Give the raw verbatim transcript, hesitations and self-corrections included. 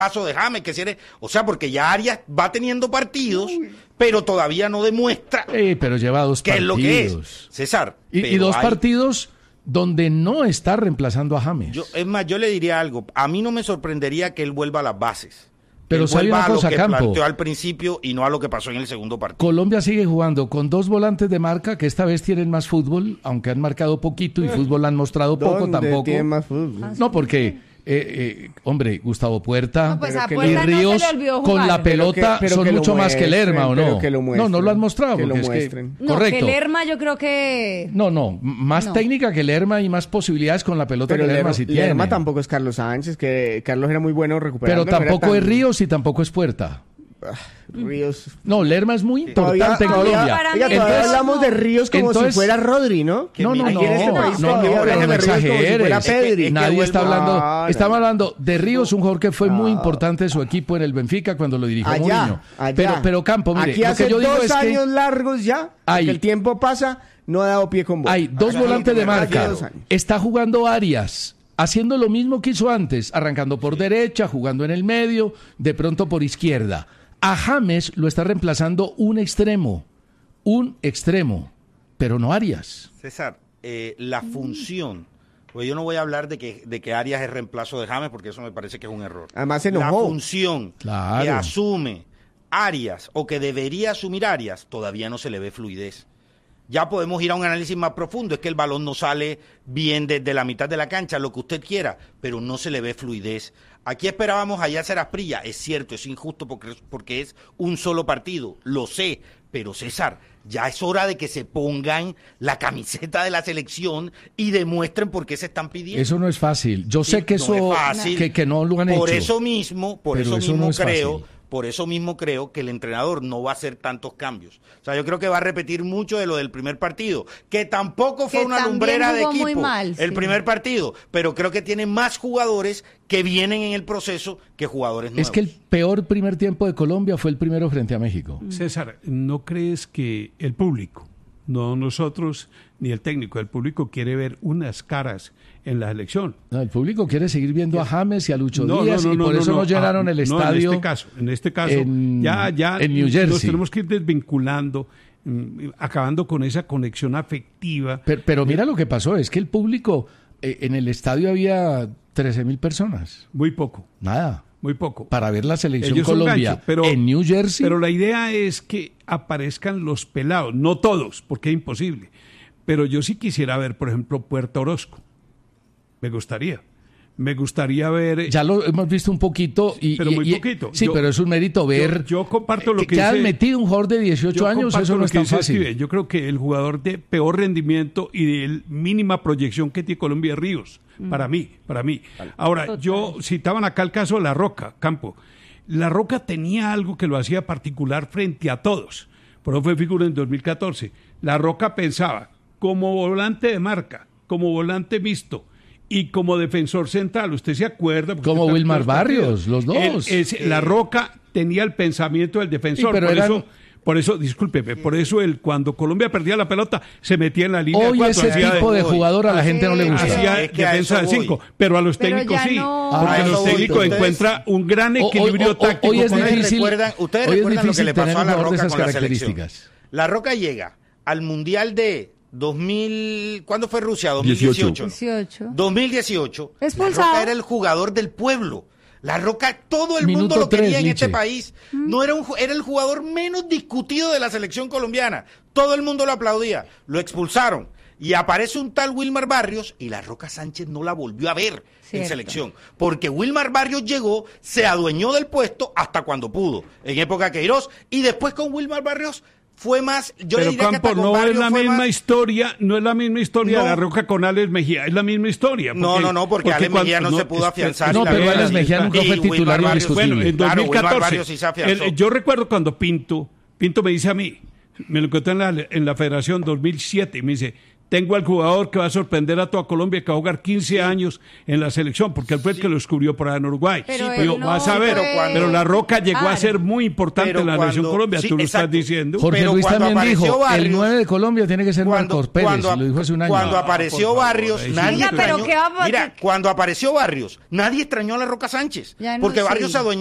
caso de James, que si eres, o sea, porque ya Arias va teniendo partidos, Uy. pero todavía no demuestra eh, pero lleva dos qué partidos. es lo que es, César. Y, y dos hay... partidos donde no está reemplazando a James. Yo, es más, yo le diría algo, a mí no me sorprendería que él vuelva a las bases. Pero sabe una cosa, a lo que Campo, planteó al principio y no a lo que pasó en el segundo partido. Colombia sigue jugando con dos volantes de marca que esta vez tienen más fútbol, aunque han marcado poquito y fútbol han mostrado poco tampoco. ¿Tienen más fútbol? No, porque... Eh, eh, hombre, Gustavo Puerta no, pues y Puerta Ríos no con la pelota pero que, pero son mucho muestren, más que Lerma, ¿o no? Que lo no, no lo han mostrado. Que lo es muestren. que, no, correcto. que Lerma yo creo que... No, no, más no. técnica que Lerma y más posibilidades con la pelota pero que Lerma Lerma, sí tiene. Lerma tampoco es Carlos Sánchez, que Carlos era muy bueno recuperando. Pero tampoco tan... es Ríos y tampoco es Puerta. Ríos. No, Lerma es muy importante en todavía, Colombia. Oiga, todavía entonces, hablamos de Ríos como entonces, si fuera Rodri, ¿no? No, no, no, en este país no, no, no, pero no exageres. Si Pedri. Es que, Nadie es que está hablando, no, estamos no. hablando de Ríos, un jugador que fue no. muy importante en su equipo en el Benfica cuando lo dirigió allá, Mourinho. Allá. Pero, pero Campo, mire, aquí lo hace que yo digo dos es años que largos ya, hay, que el tiempo pasa, no ha dado pie con bola. Hay dos volantes de marca, está jugando Arias, haciendo lo mismo que hizo antes, arrancando por sí. derecha, jugando en el medio, de pronto por izquierda. A James lo está reemplazando un extremo, un extremo, pero no Arias. César, eh, la función, pues yo no voy a hablar de que, de que Arias es reemplazo de James, porque eso me parece que es un error. Además se enojó. La función claro. que asume Arias, o que debería asumir Arias, todavía no se le ve fluidez. Ya podemos ir a un análisis más profundo, es que el balón no sale bien desde la mitad de la cancha, lo que usted quiera, pero no se le ve fluidez. Aquí esperábamos allá hacer Asprilla, es cierto, es injusto porque, porque es un solo partido, lo sé, pero César, ya es hora de que se pongan la camiseta de la selección y demuestren por qué se están pidiendo. Eso no es fácil, yo sé sí, que no eso, es fácil. Que, que no lo han por hecho. Eso mismo, por pero eso, eso mismo no es creo... fácil. Por eso mismo creo que el entrenador no va a hacer tantos cambios. O sea, yo creo que va a repetir mucho de lo del primer partido, que tampoco fue que una lumbrera de equipo mal, el sí. primer partido, pero creo que tiene más jugadores que vienen en el proceso que jugadores nuevos. Es que el peor primer tiempo de Colombia fue el primero frente a México. César, ¿no crees que el público, no nosotros ni el técnico, el público quiere ver unas caras en la elección? No, el público quiere seguir viendo a James y a Lucho no, Díaz no, no, y por no, eso no, no llenaron ah, el estadio. No, en este caso, en este caso en, ya, ya en New Jersey. Nos tenemos que ir desvinculando, mm, acabando con esa conexión afectiva. Pero, pero mira lo que pasó, es que el público, eh, en el estadio había trece mil personas. Muy poco. Nada. Muy poco. Para ver la selección Ellos Colombia gancho, pero, en New Jersey. Pero la idea es que aparezcan los pelados, no todos, porque es imposible. Pero yo sí quisiera ver, por ejemplo, Puerto Orozco. Me gustaría. Me gustaría ver... Ya lo hemos visto un poquito. Y, pero muy y, poquito. Sí, yo, pero es un mérito ver... Yo, yo comparto lo que, que dice... Que han metido un jugador de dieciocho años, eso no es tan fácil. Steve. Yo creo que el jugador de peor rendimiento y de mínima proyección que tiene Colombia es Ríos. Mm. Para mí, para mí. Ahora, Total. yo citaban acá el caso de La Roca, Campo. La Roca tenía algo que lo hacía particular frente a todos. Por eso fue figura en dos mil catorce. La Roca pensaba como volante de marca, como volante mixto y como defensor central. ¿Usted se acuerda? Como Wilmar Barrios, los dos. El, es, la Roca tenía el pensamiento del defensor. Sí, pero por, eran... eso, por eso, discúlpeme, por eso él, cuando Colombia perdía la pelota, se metía en la línea. Hoy ese tipo de, de jugador a la gente no le gusta. Hacía es que defensa de cinco, pero a los pero técnicos sí. No. Porque a los técnicos voy, encuentran un gran equilibrio hoy, hoy, táctico. Hoy es con difícil, recuerdan, ustedes hoy recuerdan es difícil lo que le pasó a La Roca con la selección. La Roca llega al Mundial de dos mil, ¿cuándo fue Rusia? dos mil dieciocho. dieciocho. dos mil dieciocho. Expulsado. La Roca era el jugador del pueblo. La Roca, todo el Minuto mundo lo quería tres, en Liche. este país. No era un, era el jugador menos discutido de la selección colombiana. Todo el mundo lo aplaudía. Lo expulsaron. Y aparece un tal Wilmar Barrios y la Roca Sánchez no la volvió a ver Cierto. en selección. Porque Wilmar Barrios llegó, se adueñó del puesto hasta cuando pudo, en época Queiroz. Y después con Wilmar Barrios fue más... Yo Pero le diría Campo, que no es la misma más... historia, no es la misma historia no. de La Roca con Alex Mejía, es la misma historia. Porque, no, no, no, porque, porque Alex Mejía no, no se pudo afianzar. No, pero Alex Mejía nunca fue titular indiscutible. Bueno, en dos mil catorce, sí el, yo recuerdo cuando Pinto, Pinto me dice a mí, me lo encontré en la, en la Federación dos mil siete, y me dice... tengo al jugador que va a sorprender a toda Colombia, que va a jugar quince sí. años en la selección, porque él fue el sí. que lo descubrió por allá en Uruguay. Pero, sí, pero no vas a ver, pero, cuando, pero La Roca llegó ah, a ser muy importante en la cuando, selección Colombia, sí, tú lo exacto. estás diciendo. Jorge pero Luis también dijo, Barrios, el nueve de Colombia tiene que ser cuando, Marcos Pérez, cuando, lo dijo hace un año. Cuando ah, apareció Barrios, favor, nadie Oiga, extrañó. pero ¿qué va a... Mira, cuando apareció Barrios, nadie extrañó a La Roca Sánchez, no porque sé. Barrios se adueñó